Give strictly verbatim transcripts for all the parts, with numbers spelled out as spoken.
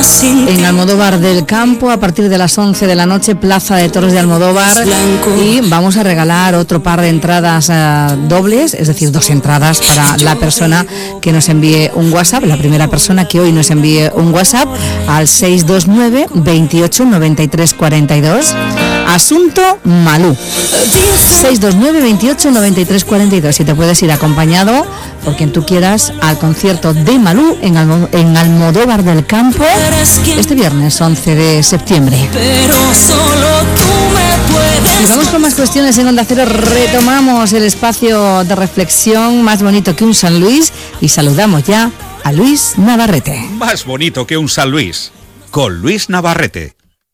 en Almodóvar del Campo a partir de las once de la noche, Plaza de Toros de Almodóvar, y vamos a regalar otro par de entradas uh, dobles, es decir, dos entradas para la persona que nos envíe un WhatsApp, la primera persona que hoy nos envíe un WhatsApp al seis dos nueve, veintiocho, noventa y tres cuarenta y dos. Asunto Malú, seis dos nueve, veintiocho, noventa y tres cuarenta y dos. Si te puedes ir acompañado por quien tú quieras al concierto de Malú en, Almo, en Almodóvar del Campo este viernes once de septiembre. Y vamos con más cuestiones en Onda Cero. Retomamos el espacio de reflexión más bonito que un San Luis y saludamos ya a Luis Navarrete. Más bonito que un San Luis, con Luis Navarrete.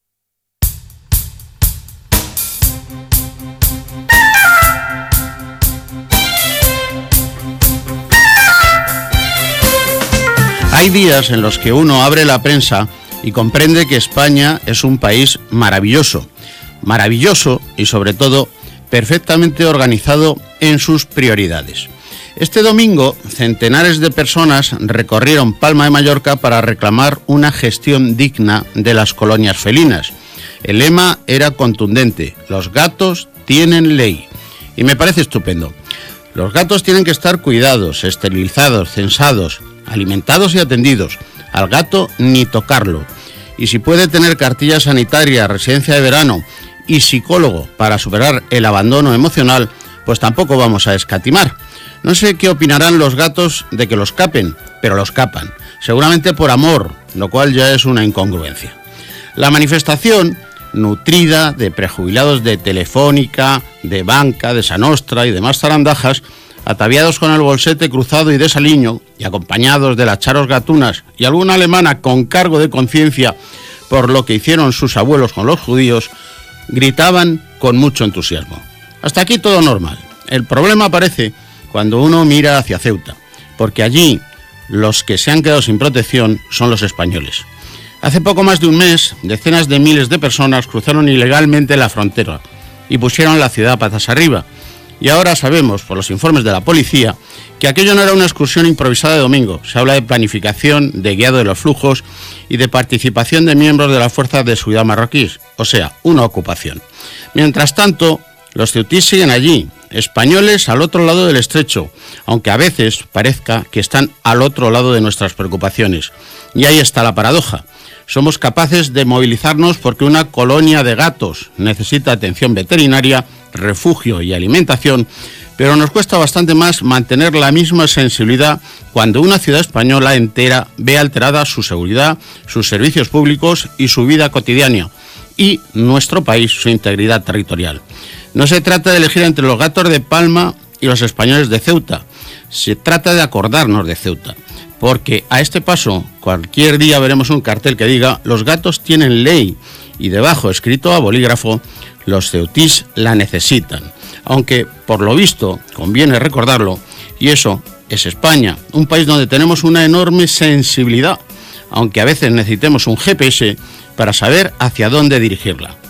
Hay días en los que uno abre la prensa y comprende que España es un país maravilloso, maravilloso y sobre todo perfectamente organizado en sus prioridades. Este domingo, centenares de personas recorrieron Palma de Mallorca para reclamar una gestión digna de las colonias felinas. El lema era contundente: los gatos tienen ley. Y me parece estupendo. Los gatos tienen que estar cuidados, esterilizados, censados, alimentados y atendidos. Al gato ni tocarlo. Y si puede tener cartilla sanitaria, residencia de verano y psicólogo para superar el abandono emocional, pues tampoco vamos a escatimar. No sé qué opinarán los gatos de que los capen, pero los capan. Seguramente por amor, lo cual ya es una incongruencia. La manifestación, nutrida de prejubilados de Telefónica, de Banca, de Sanostra y demás zarandajas, ataviados con el bolsete cruzado y desaliño, y acompañados de las charos gatunas y alguna alemana con cargo de conciencia por lo que hicieron sus abuelos con los judíos, gritaban con mucho entusiasmo. Hasta aquí todo normal. El problema aparece cuando uno mira hacia Ceuta, porque allí los que se han quedado sin protección son los españoles. Hace poco más de un mes, decenas de miles de personas cruzaron ilegalmente la frontera y pusieron la ciudad patas arriba. Y ahora sabemos, por los informes de la policía, que aquello no era una excursión improvisada de domingo. Se habla de planificación, de guiado de los flujos y de participación de miembros de las fuerzas de seguridad marroquíes, o sea, una ocupación. Mientras tanto, los ceutís siguen allí, españoles al otro lado del estrecho, aunque a veces parezca que están al otro lado de nuestras preocupaciones. Y ahí está la paradoja. Somos capaces de movilizarnos porque una colonia de gatos necesita atención veterinaria, refugio y alimentación, pero nos cuesta bastante más mantener la misma sensibilidad cuando una ciudad española entera ve alterada su seguridad, sus servicios públicos y su vida cotidiana, y nuestro país su integridad territorial. No se trata de elegir entre los gatos de Palma y los españoles de Ceuta, se trata de acordarnos de Ceuta, porque a este paso cualquier día veremos un cartel que diga los gatos tienen ley y debajo escrito a bolígrafo los ceutís la necesitan, aunque por lo visto conviene recordarlo, y eso es España, un país donde tenemos una enorme sensibilidad, aunque a veces necesitemos un G P S para saber hacia dónde dirigirla.